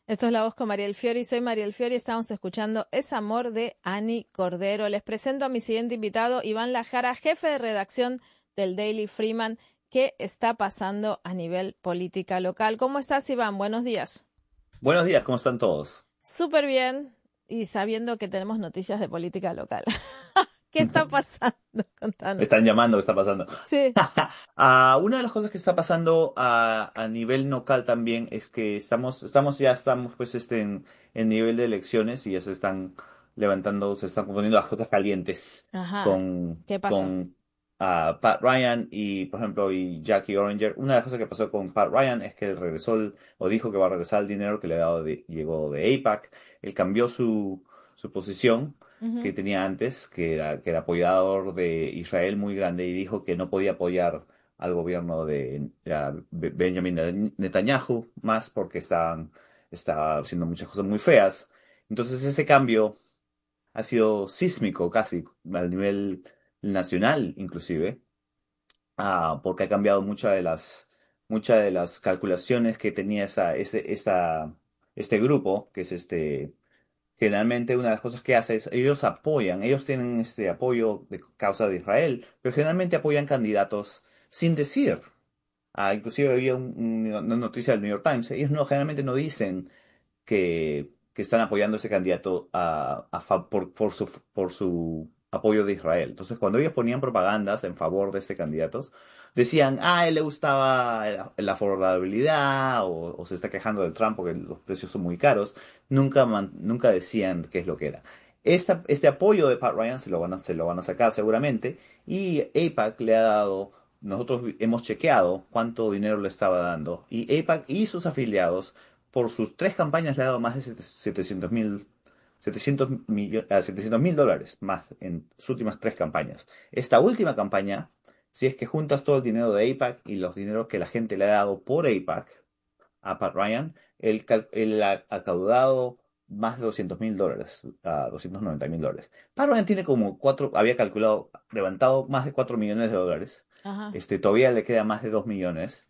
Esto es La Voz con Mariel Fiori. Soy Mariel Fiori. Estamos escuchando Es Amor de Ani Cordero. Les presento a mi siguiente invitado, Iván Lajara, jefe de redacción del Daily Freeman. ¿Qué está pasando a nivel política local? ¿Cómo estás, Iván? Buenos días. Buenos días, ¿cómo están todos? Súper bien y sabiendo que tenemos noticias de política local. ¿Qué está pasando? Me Contanos. están llamando, ¿qué está pasando? Sí. Una de las cosas que está pasando a nivel local también es que estamos pues en nivel de elecciones y ya se están levantando, se están poniendo las cosas calientes Ajá. con, ¿Qué pasó? con Pat Ryan y, por ejemplo, y Jackie Oranger. Una de las cosas que pasó con Pat Ryan es que él regresó, o dijo que va a regresar el dinero que le ha dado llegó de AIPAC. Él cambió su posición que Ujú. tenía antes, que era apoyador de Israel muy grande, y dijo que no podía apoyar al gobierno de Benjamin Netanyahu más porque estaba haciendo muchas cosas muy feas. Entonces ese cambio ha sido sísmico casi al nivel nacional inclusive, porque ha cambiado muchas de las calculaciones que tenía este grupo, que es generalmente una de las cosas que hace es, ellos tienen este apoyo de causa de Israel, pero generalmente apoyan candidatos sin decir. Inclusive había una noticia del New York Times, ellos generalmente no dicen que están apoyando a ese candidato por su apoyo de Israel. Entonces, cuando ellos ponían propagandas en favor de este candidato, decían, a él le gustaba la affordabilidad, o se está quejando del Trump porque los precios son muy caros. Nunca decían qué es lo que era. Este apoyo de Pat Ryan se lo van a sacar seguramente, y AIPAC le ha dado. Nosotros hemos chequeado cuánto dinero le estaba dando, y AIPAC y sus afiliados por sus tres campañas le ha dado más de 700 mil dólares más en sus últimas tres campañas. Esta última campaña, si es que juntas todo el dinero de AIPAC y los dineros que la gente le ha dado por AIPAC a Pat Ryan, él ha acaudado más de 200 mil dólares, a 290 mil dólares. Pat Ryan tiene como había calculado, levantado más de 4 millones de dólares. Ajá. Todavía le queda más de 2 millones,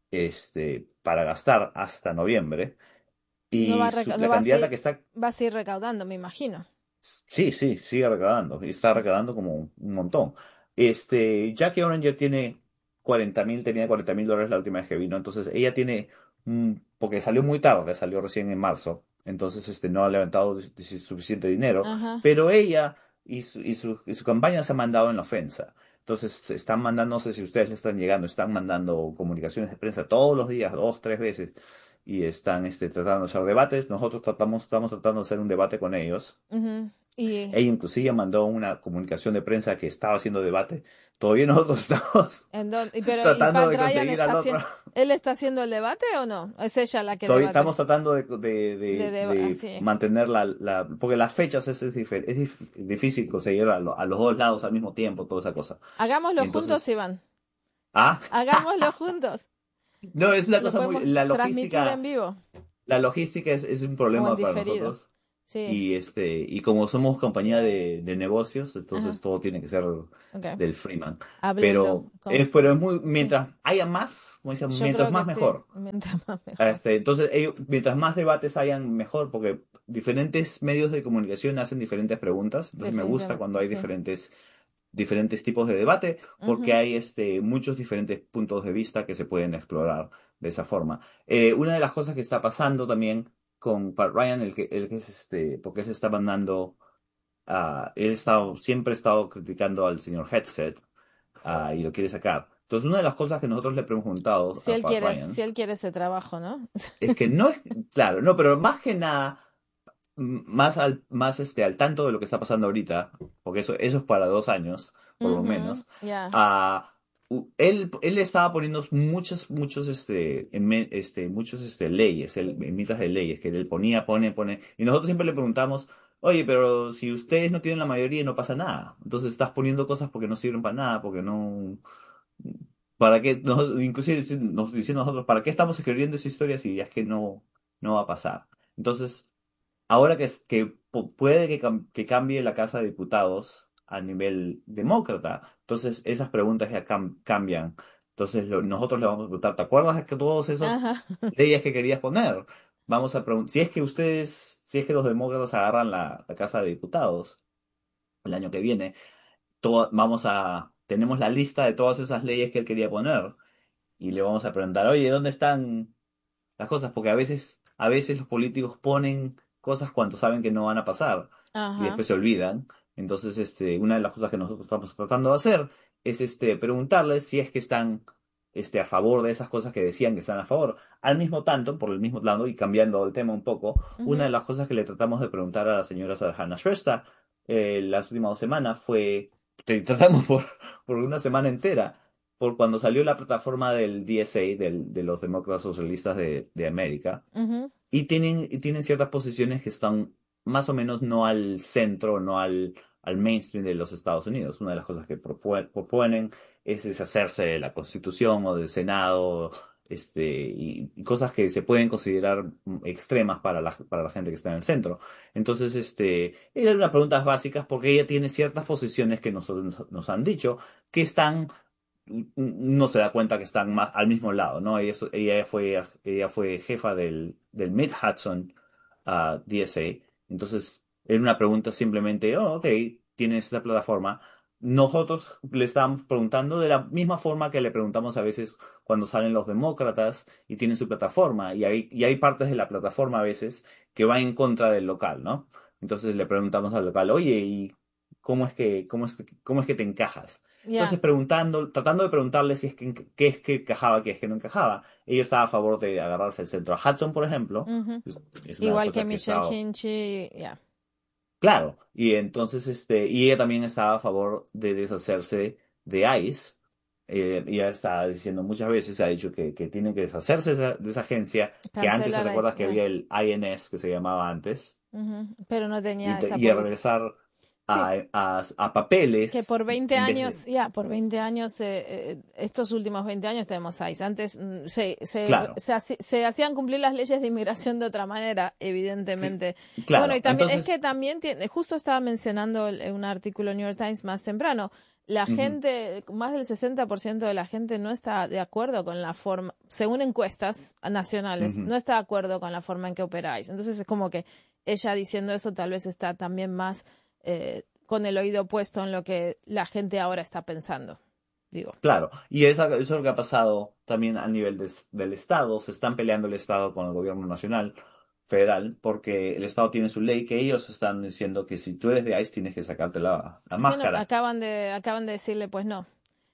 para gastar hasta noviembre. No va Y a reca- no la vas a candidata ir, que está, vas a ir recaudando, me imagino. sí, sí, sigue recaudando. Y está recaudando como un montón. Jackie Oranger tenía 40 mil dólares la última vez que vino. Entonces ella tiene, porque salió muy tarde, salió recién en marzo. Entonces no ha levantado suficiente dinero. Ajá. Pero ella y su campaña se han mandado en la ofensa. Entonces están mandando, no sé si ustedes le están llegando, están mandando comunicaciones de prensa todos los días, dos, tres veces. Y están tratando de hacer debates. Nosotros estamos tratando de hacer un debate con ellos. Ujú. Y Ella inclusive mandó una comunicación de prensa que estaba haciendo debate. Todavía nosotros estamos pero tratando Pat de Ryan conseguir está al otro. haciendo, ¿él está haciendo el debate o no? ¿Es ella la que Todavía debate? estamos tratando de Así. mantener porque las fechas difícil conseguir a los dos lados al mismo tiempo, toda esa cosa. Y Hagámoslo juntos, entonces, Iván. ah, Hagámoslo juntos. no, es una Lo cosa muy, podemos transmitir en vivo la logística es un o en problema para diferido. nosotros. Sí. Y como somos compañía de negocios, entonces Ajá. todo tiene que ser Ok. del Freeman. Háblenlo Pero con... pero es muy, Sí. mientras haya más, como decía, Yo mientras creo que más sí. mejor. Mientras más mejor. Entonces, mientras más debates hayan, mejor, porque diferentes medios de comunicación hacen diferentes preguntas. Entonces me gusta Definitivamente. cuando hay Sí. diferentes tipos de debate, porque Ujú. hay muchos diferentes puntos de vista que se pueden explorar de esa forma. Una de las cosas que está pasando también con Pat Ryan, el que es porque se está mandando, siempre ha estado criticando al señor Headset, y lo quiere sacar. Entonces, una de las cosas que nosotros le hemos preguntado Si a él Pat quiere, Ryan si él quiere ese trabajo, ¿no? es que no es, claro, no, pero más que nada, al tanto de lo que está pasando ahorita, porque eso es para 2 años, por lo Ujú. menos. Ya. Él estaba poniendo muchos leyes, mitas de leyes, que él pone, y nosotros siempre le preguntamos, oye, pero si ustedes no tienen la mayoría no pasa nada, entonces estás poniendo cosas porque no sirven para nada, porque no, ¿para qué? Inclusive nos dicen nosotros, ¿para qué estamos escribiendo esa historia si ya es que no va a pasar? Entonces, ahora puede que cambie la Casa de Diputados a nivel demócrata, entonces esas preguntas ya cambian. Entonces nosotros le vamos a preguntar, ¿te acuerdas de que todas esas Ajá. leyes que querías poner? vamos a preguntar, si es que los demócratas agarran la Casa de Diputados el año que viene, tenemos la lista de todas esas leyes que él quería poner y le vamos a preguntar, oye, ¿dónde están las cosas? Porque a veces los políticos ponen cosas cuando saben que no van a pasar y Ajá. después se olvidan. Entonces, una de las cosas que nosotros estamos tratando de hacer es preguntarles si es que están a favor de esas cosas que decían que están a favor. Al mismo tanto, por el mismo lado y cambiando el tema un poco, una Ujú. de las cosas que le tratamos de preguntar a la señora Sarhana Shrestha las últimas 2 semanas tratamos por una semana entera por cuando salió la plataforma del DSA, de los Demócratas Socialistas de América, Ujú. y tienen ciertas posiciones que están más o menos no al centro, no al mainstream de los Estados Unidos. Una de las cosas que proponen es deshacerse de la Constitución o del Senado, y cosas que se pueden considerar extremas para la gente que está en el centro. Entonces, era unas preguntas básicas porque ella tiene ciertas posiciones que nosotros nos han dicho que están no se da cuenta que están más al mismo lado, ¿no? Ella fue jefa del Mid-Hudson DSA. Entonces, era una pregunta simplemente, oh, ok, tienes esta plataforma. Nosotros le estábamos preguntando de la misma forma que le preguntamos a veces cuando salen los demócratas y tienen su plataforma. Y hay partes de la plataforma a veces que van en contra del local, ¿no? Entonces le preguntamos al local, oye, ¿y cómo es que te encajas? Ya. Entonces tratando de preguntarle si es que qué es que encajaba, qué es que no encajaba. Ella estaba a favor de agarrarse el centro. Hudson, por ejemplo, Ujú. es una de las Igual que cosas que Michelle estaba Hinchy, ya. claro. Y entonces, y ella también estaba a favor de deshacerse de ICE. Ella está diciendo muchas veces, ha dicho que tiene que deshacerse de esa agencia, que antes, ¿te Cancelar recuerdas que ya. había el INS que se llamaba antes? Ujú. Pero no tenía esa Y a posición. regresar Sí, a que papeles por 20 en vez años, de... ya, por 20 años, estos últimos 20 años tenemos ICE. Antes Claro. se hacían cumplir las leyes de inmigración de otra manera, Cl- evidentemente. Y bueno, y Claro, también, es entonces, que también, justo estaba mencionando un artículo en New York Times más temprano, la ujú, gente, más del 60% de la gente no está de acuerdo con la forma, según encuestas nacionales, ujú. no está de acuerdo con la forma en que operáis. Entonces es como que ella diciendo eso tal vez está también más con el oído puesto en lo que la gente ahora está pensando, digo. Claro, y eso es lo que ha pasado también a nivel del Estado. Se están peleando el Estado con el gobierno nacional, federal, porque el Estado tiene su ley que ellos están diciendo que si tú eres de ICE tienes que sacarte la Sí, no, máscara. acaban de decirle, pues no.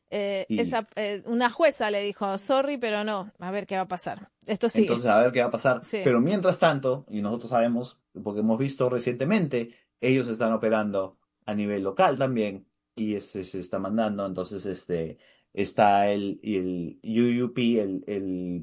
Y Una jueza le dijo, sorry, pero no, a ver qué va a pasar. Esto sigue. entonces a ver qué va a pasar. Sí, Pero mientras tanto, y nosotros sabemos, porque hemos visto recientemente, ellos están operando a nivel local también y se está mandando. Entonces, está el UUP, el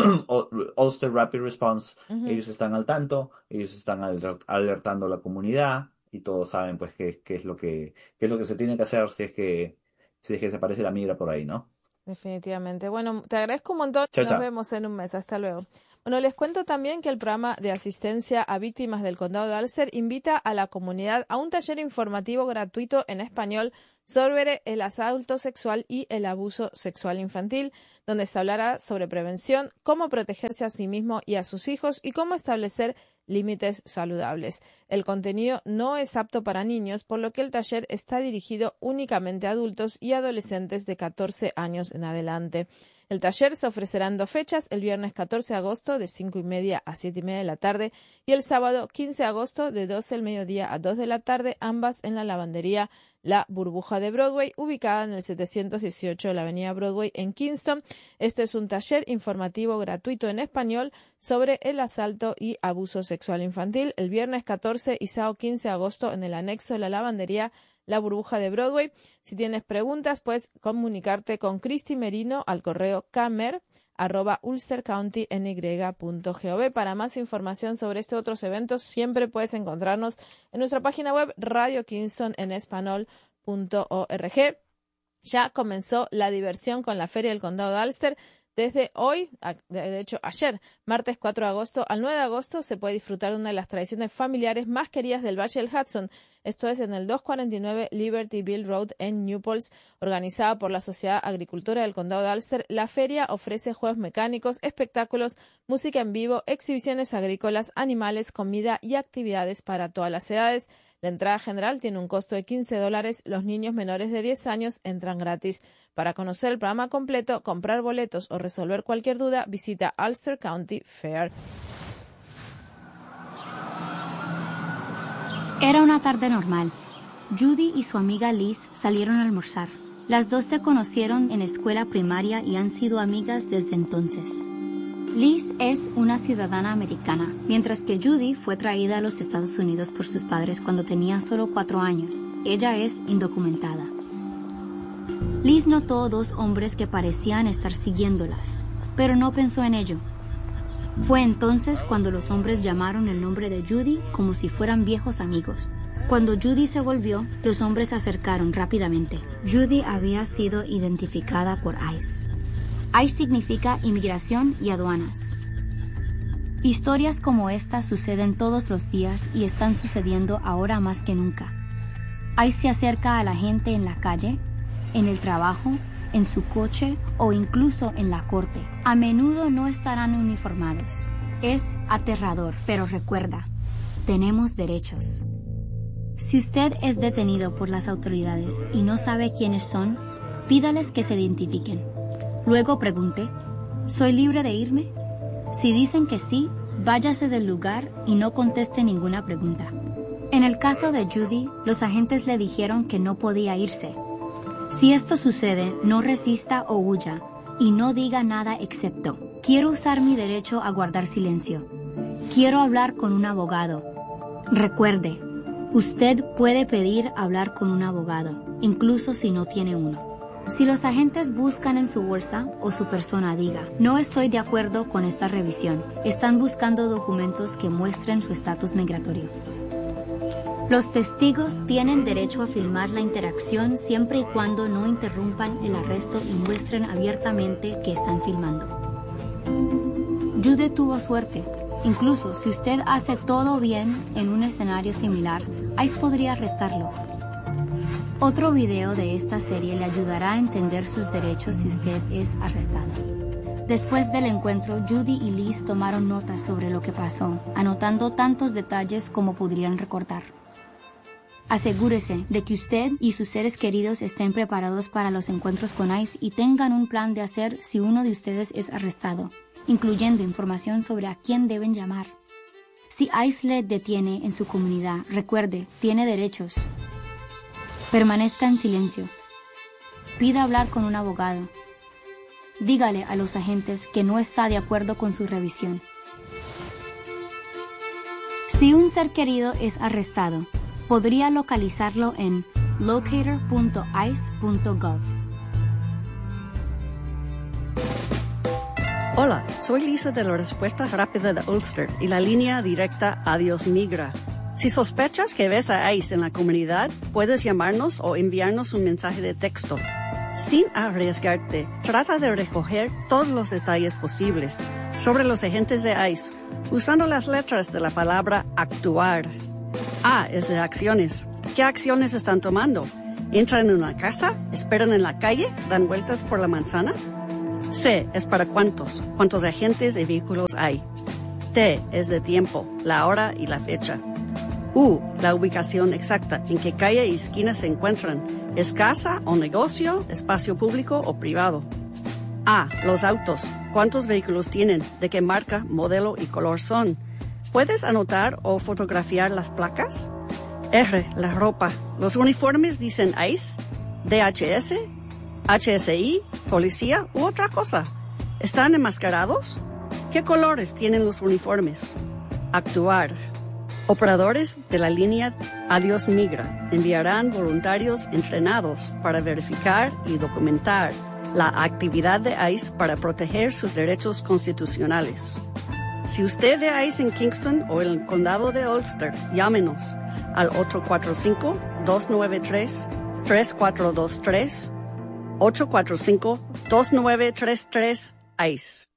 Ulster Rapid Response. ujú, Ellos están al tanto, ellos están alertando a la comunidad y todos saben pues qué es lo que se tiene que hacer si es que se aparece la migra por ahí, ¿no? definitivamente. Bueno, te agradezco un montón. Chao, Nos chao. vemos en un mes. Hasta luego. Bueno, les cuento también que el programa de asistencia a víctimas del condado de Ulster invita a la comunidad a un taller informativo gratuito en español sobre el asalto sexual y el abuso sexual infantil, donde se hablará sobre prevención, cómo protegerse a sí mismo y a sus hijos y cómo establecer límites saludables. El contenido no es apto para niños, por lo que el taller está dirigido únicamente a adultos y adolescentes de 14 años en adelante. El taller se ofrecerá en 2 fechas, el viernes 14 de agosto de 5:30 a 7:30 de la tarde y el sábado 15 de agosto de 12 del mediodía a 2 de la tarde, ambas en la lavandería La Burbuja de Broadway, ubicada en el 718 de la avenida Broadway en Kingston. Este es un taller informativo gratuito en español sobre el asalto y abuso sexual infantil, el viernes 14 y sábado 15 de agosto en el anexo de la lavandería La Burbuja de Broadway. Si tienes preguntas, puedes comunicarte con Cristi Merino al correo camer@ulstercountyny.gov. Para más información sobre este otros eventos, siempre puedes encontrarnos en nuestra página web Radio Kingston en español.org. Ya comenzó la diversión con la Feria del Condado de Ulster. Desde hoy, de hecho ayer, martes 4 de agosto al 9 de agosto, se puede disfrutar de una de las tradiciones familiares más queridas del Valle del Hudson. Esto es en el 249 Libertyville Road en Newport, organizada por la Sociedad Agricultora del Condado de Ulster. La feria ofrece juegos mecánicos, espectáculos, música en vivo, exhibiciones agrícolas, animales, comida y actividades para todas las edades. La entrada general tiene un costo de $15. Los niños menores de 10 años entran gratis. Para conocer el programa completo, comprar boletos o resolver cualquier duda, visita Ulster County Fair. Era una tarde normal. Judy y su amiga Liz salieron a almorzar. Las dos se conocieron en escuela primaria y han sido amigas desde entonces. Liz es una ciudadana americana, mientras que Judy fue traída a los Estados Unidos por sus padres cuando tenía solo 4 años. Ella es indocumentada. Liz notó 2 hombres que parecían estar siguiéndolas, pero no pensó en ello. Fue entonces cuando los hombres llamaron el nombre de Judy como si fueran viejos amigos. Cuando Judy se volvió, los hombres se acercaron rápidamente. Judy había sido identificada por ICE. ICE significa inmigración y aduanas. Historias como esta suceden todos los días y están sucediendo ahora más que nunca. ICE se acerca a la gente en la calle, en el trabajo, en su coche o incluso en la corte. A menudo no estarán uniformados. Es aterrador, pero recuerda, tenemos derechos. Si usted es detenido por las autoridades y no sabe quiénes son, pídales que se identifiquen. Luego pregunte, ¿soy libre de irme? Si dicen que sí, váyase del lugar y no conteste ninguna pregunta. En el caso de Judy, los agentes le dijeron que no podía irse. Si esto sucede, no resista o huya y no diga nada excepto, quiero usar mi derecho a guardar silencio. Quiero hablar con un abogado. Recuerde, usted puede pedir hablar con un abogado, incluso si no tiene uno. Si los agentes buscan en su bolsa o su persona, diga, no estoy de acuerdo con esta revisión. Están buscando documentos que muestren su estatus migratorio. Los testigos tienen derecho a filmar la interacción siempre y cuando no interrumpan el arresto y muestren abiertamente que están filmando. Judy tuvo suerte. Incluso si usted hace todo bien en un escenario similar, ICE podría arrestarlo. Otro video de esta serie le ayudará a entender sus derechos si usted es arrestado. Después del encuentro, Judy y Liz tomaron notas sobre lo que pasó, anotando tantos detalles como pudieran recordar. Asegúrese de que usted y sus seres queridos estén preparados para los encuentros con ICE y tengan un plan de hacer si uno de ustedes es arrestado, incluyendo información sobre a quién deben llamar. Si ICE le detiene en su comunidad, recuerde, tiene derechos. Permanezca en silencio. Pida hablar con un abogado. Dígale a los agentes que no está de acuerdo con su revisión. Si un ser querido es arrestado, podría localizarlo en locator.ice.gov. Hola, soy Lisa de la Respuesta Rápida de Ulster y la línea directa Adiós Migra. Si sospechas que ves a ICE en la comunidad, puedes llamarnos o enviarnos un mensaje de texto. Sin arriesgarte, trata de recoger todos los detalles posibles sobre los agentes de ICE, usando las letras de la palabra actuar. A es de acciones. ¿Qué acciones están tomando? ¿Entran en una casa? ¿Esperan en la calle? ¿Dan vueltas por la manzana? C es para cuántos agentes y vehículos hay. T es de tiempo, la hora y la fecha. U, la ubicación exacta, en qué calle y esquina se encuentran. ¿Es casa o negocio, espacio público o privado? A, los autos. ¿Cuántos vehículos tienen? ¿De qué marca, modelo y color son? ¿Puedes anotar o fotografiar las placas? R, la ropa. ¿Los uniformes dicen ICE, DHS, HSI, policía u otra cosa? ¿Están enmascarados? ¿Qué colores tienen los uniformes? Actuar. Operadores de la línea Adiós Migra enviarán voluntarios entrenados para verificar y documentar la actividad de ICE para proteger sus derechos constitucionales. Si usted ve ICE en Kingston o en el condado de Ulster, llámenos al 845-293-3423, 845-2933 ICE.